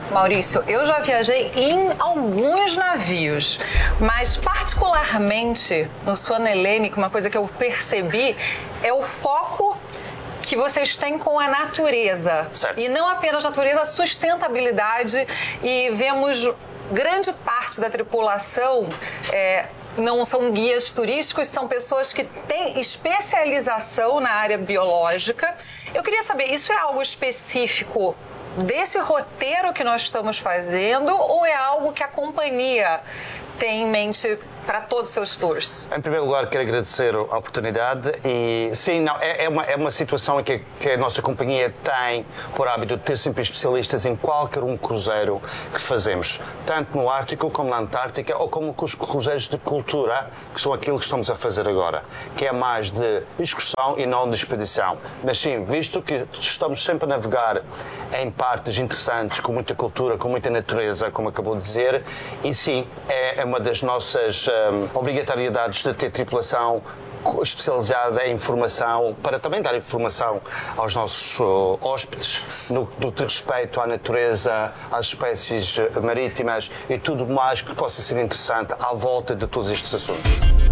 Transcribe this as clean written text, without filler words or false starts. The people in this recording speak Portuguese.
Maurício, eu já viajei em alguns navios, mas particularmente no Swan Hellenic, uma coisa que eu percebi é o foco que vocês têm com a natureza. Certo. E não apenas natureza, a sustentabilidade. E vemos grande parte da tripulação não são guias turísticos, são pessoas que têm especialização na área biológica. Eu queria saber, isso é algo específico desse roteiro que nós estamos fazendo ou é algo que a companhia tem em mente para todos os seus tours? Em primeiro lugar, quero agradecer a oportunidade e sim, não, é uma situação em que a nossa companhia tem por hábito de ter sempre especialistas em qualquer cruzeiro que fazemos, tanto no Ártico como na Antártica ou como com os cruzeiros de cultura, que são aquilo que estamos a fazer agora, que é mais de excursão e não de expedição. Mas sim, visto que estamos sempre a navegar em partes interessantes, com muita cultura, com muita natureza, como acabou de dizer, e sim, é uma das nossas obrigatoriedades de ter tripulação especializada em informação, para também dar informação aos nossos hóspedes no que diz respeito à natureza, às espécies marítimas e tudo mais que possa ser interessante à volta de todos estes assuntos.